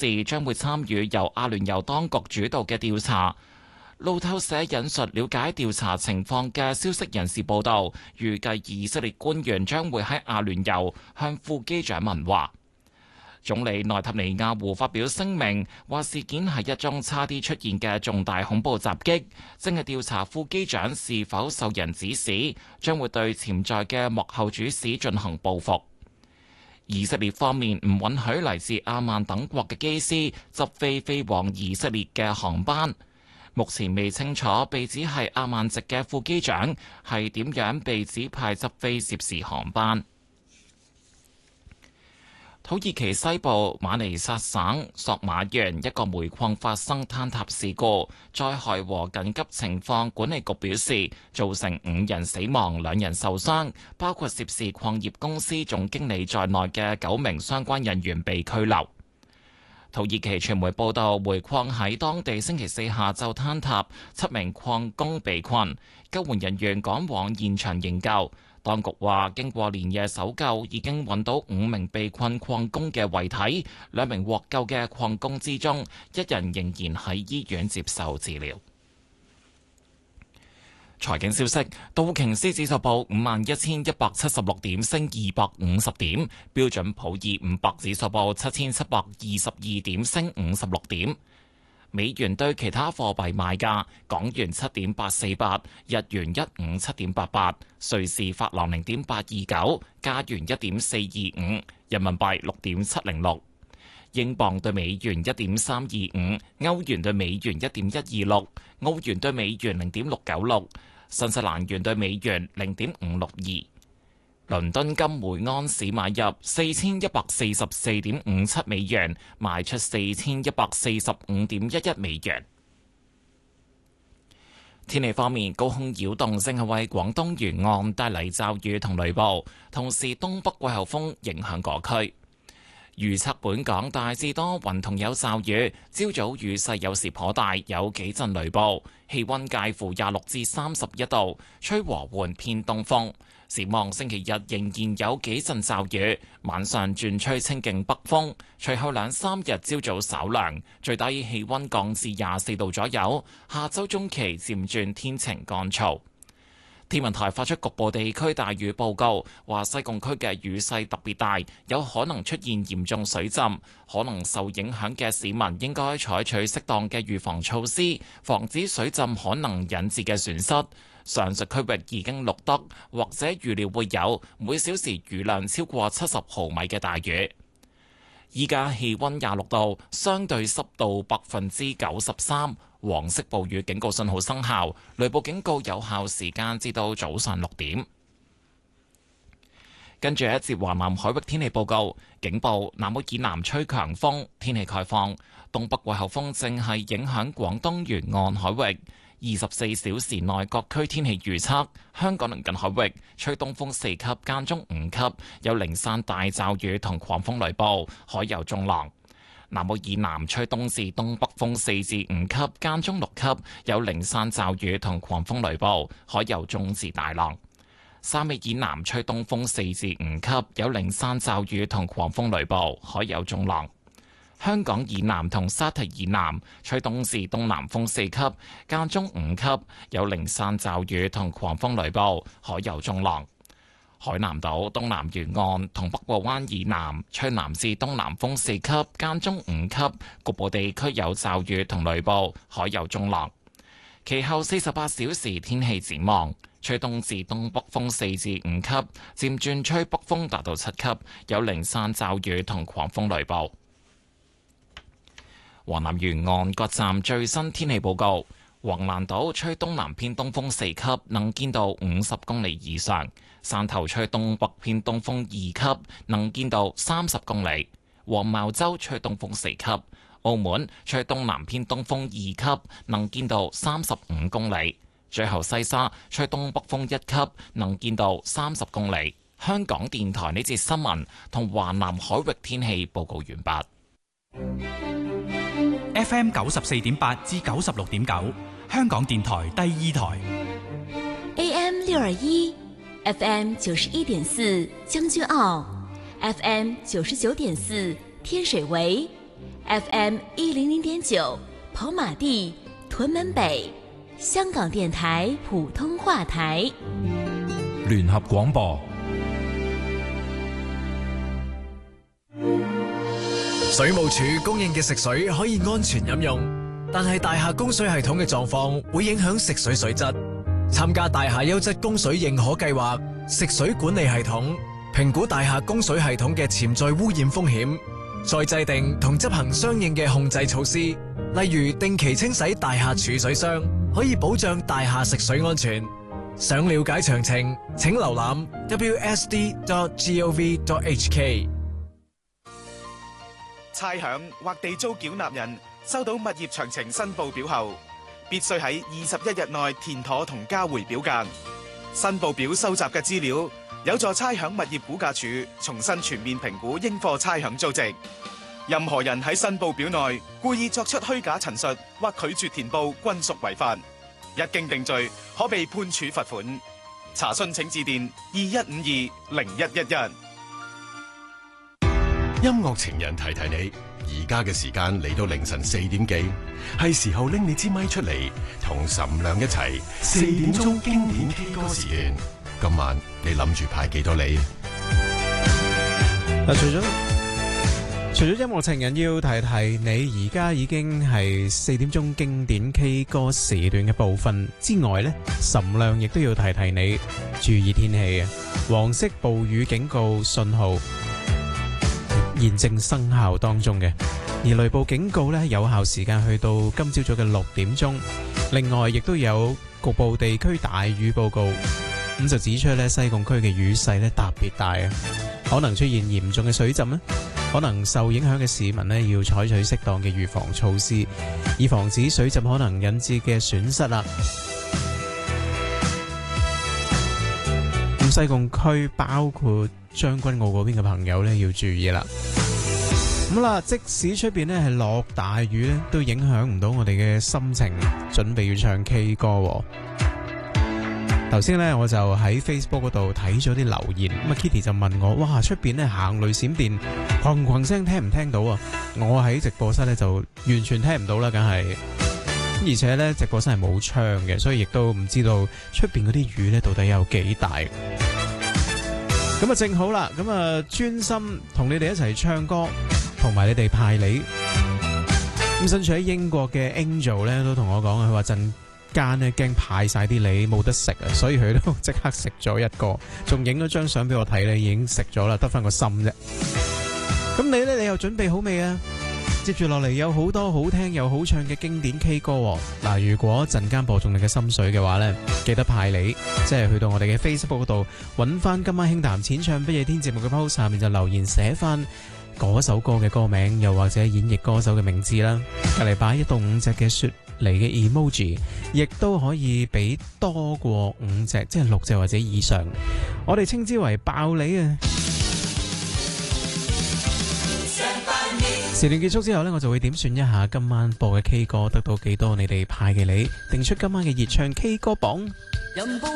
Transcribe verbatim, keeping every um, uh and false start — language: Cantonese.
示將會參與由阿聯酋當局主導嘅調查。路透社引述了解調查情況嘅消息人士報道，預計以色列官員將會喺阿聯酋向副機長問話。總理內塔尼亞胡發表聲明，話事件係一宗差啲出現嘅重大恐怖襲擊，正係調查副機長是否受人指使，將會對潛在嘅幕後主使進行報復。以色列方面唔允許嚟自阿曼等國嘅機師執飛飛往以色列嘅航班。目前未清楚被指係阿曼籍嘅副機長係點樣被指派執飛涉事航班。土耳其西部馬尼薩省索馬縣一個煤礦發生坍塌事故，災害和緊急情況管理局表示，造成五人死亡、兩人受傷，包括涉事礦業公司總經理在內嘅九名相關人員被拘留。土耳其傳媒報道，煤礦喺當地星期四下晝坍塌，七名礦工被困，救援人員趕往現場營救。當局話，經過連夜搜救，已經揾到五名被困礦工嘅遺體，兩名獲救嘅礦工之中，一人仍然喺醫院接受治療。財經消息，道瓊斯指數報五萬一千一百七十六點，升二百五十點；標準普爾五百指數報七千七百二十二點，升五十六點。美元對其他貨幣賣價：港元七點八四八，日元一五七點八八，瑞士法郎零點八二九，加元一點四二五，人民幣六點七零六，英鎊對美元一點三二五，歐元對美元一點一二六，澳元對美元零點六九六，新西蘭元對美元零點五六二。倫敦金每安士買入四千一百四十四點五七美元，賣出四千一百四十五點一一美元。天氣方面，高空擾動正係為廣東沿岸帶嚟驟雨同雷暴，同時東北季候風影響各區。預測本港大致多雲同有驟雨，朝早雨勢有時頗大，有幾陣雷暴，氣溫介乎廿六至三十一度，吹和緩偏東風。展望星期日仍然有幾陣驟雨，晚上轉吹清勁北風，隨後兩三日朝早稍涼，最低氣溫降至廿四度左右。下周中期漸轉天晴乾燥。天文台發出局部地區大雨報告，話西貢區嘅雨勢特別大，有可能出現嚴重水浸，可能受影響嘅市民應該採取適當嘅預防措施，防止水浸可能引致嘅損失。上述區域已經錄得或者預料會有每小時雨量超過七十毫米嘅大雨。依家氣溫廿六度，相對濕度百分之九十三，黃色暴雨警告信號生效，雷暴警告有效時間至到早上六點。跟住一節華南海域天氣報告，警報：南澳以南吹強風，天氣概況，東北季候風正係影響廣東沿岸海域。二十四小時內各區天氣預測：香港鄰近海域吹東風四級，間中五級，有零散大驟雨同狂風雷暴，海有中浪。南澳以南吹東至東北風四至五級，間中六級，有零散驟雨同狂風雷暴，海有中至大浪。三尾以南吹東風四至五級，有零散驟雨同狂風雷暴，海有中浪。香港以南同沙堤以南吹東至東南風四級，間中五級，有零散驟雨同狂風雷暴，海有中浪。海南島東南沿岸同北部灣以南吹南至東南風四級，間中五級，局部地區有驟雨同雷暴，海有中浪。其後四十八小時天氣展望，吹東至東北風四至五級，漸轉吹北風達到七級，有零散驟雨同狂風雷暴。華南沿岸各站最新天氣報告：橫瀾島吹東南偏東風四級，能見度五十公里以上；汕頭吹東北偏東風二級，能見度三十公里；黃茅洲吹東風四級；澳門吹東南偏東風二級，能見度三十五公里；最後西沙吹東北風一級，能見度三十公里。香港電台呢節新聞同華南海域天氣報告完畢。 F M 九十四點八至九十六點九，香港電台第二台。 A M 六二一，F M 九十一點四將軍澳，F M 九十九點四天水圍， F M 一零零點九，跑馬地、屯門北，香港電台普通話台， 聯合廣播。 水務署供應嘅食水可以安全飲用，但係大廈供水系統嘅狀況會影響食水水質。參加大廈優質供水認可計劃，食水管理系統評估大廈供水系統嘅潛在污染風險，再制定同執行相應嘅控制措施，例如定期清洗大廈儲水箱，可以保障大廈食水安全。想了解詳情，請瀏覽 w s d dot gov dot h k。 差餉或地租繳納人收到物業詳情申報表後，必須喺二十一日內填妥同交回表格。申報表收集嘅資料有助差餉物業估價署重新全面評估應課差餉租值。任何人喺申報表內故意作出虛假陳述或拒絕填報，均屬違法。一經定罪，可被判處罰款。查詢請致電二一五二零一一一。 音樂情人提提你，而家嘅時間嚟到凌晨四點幾，係時候拎你支咪出嚟，同岑亮一齊四點鐘經典 K 歌時段。今晚你諗住派幾多你？ 嗱，除咗除咗音樂情人要提提你，而家已經係四點鐘經典 K 歌時段嘅部分之外呢，岑亮亦都要提提你注意天氣啊！黃色暴雨警告信號現正生效當中嘅，而雷暴警告咧有效時間去到今朝早嘅六點鐘。另外亦都有局部地區大雨報告，咁就指出咧西貢區嘅雨勢咧特別大啊，可能出現嚴重嘅水浸咧，可能受影響嘅市民咧要採取適當嘅預防措施，以防止水浸可能引致嘅損失啦。咁西貢區包括將軍澳嗰邊嘅朋友咧要注意啦。咁啦，即使出邊咧係落大雨咧，都影響唔到我哋嘅心情，準備要唱 K 歌。頭先咧我就喺 Facebook 嗰度睇咗啲留言，咁啊 Kitty 就問我：哇，出邊咧行雷閃電，轟轟聲聽唔聽到啊？我喺直播室咧就完全聽唔到啦，梗係。而且咧直播室係冇窗嘅，所以亦都唔知道出邊嗰啲雨咧到底有幾大。咁啊正好啦，咁啊專心同你哋一齊唱歌，同埋你哋派禮。咁身處喺英國嘅 Angel 咧都同我講，佢話陣間咧驚派晒啲禮冇得食啊，所以佢都即刻食咗一個，仲影咗張相俾我睇咧，已經食咗啦，得翻個心啫。咁你咧，你又準備好未啊？接住落嚟有好多好聽又好唱嘅經典 K 歌喎。嗱，如果陣間播中你嘅心水嘅話呢，記得派你，即係去到我哋嘅 Facebook 嗰度揾翻今晚輕談淺唱不夜天節目嘅 post， 下面就留言寫翻嗰首歌嘅歌名，又或者演繹歌手嘅名字啦。隔籬擺一到五隻嘅雪梨嘅 emoji， 亦都可以俾多過五隻，即係六隻或者以上，我哋稱之為爆你啊！時段結束之後呢，我就會點算一下今晚播嘅 K 歌得到幾多你哋派嘅你，定出今晚嘅熱唱 K 歌榜。